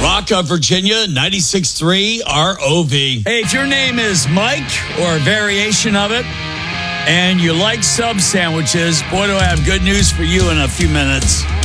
Rock of Virginia, 96.3 ROV. Hey, if your name is Mike or a variation of it, and you like sub sandwiches, boy, do I have good news for you in a few minutes.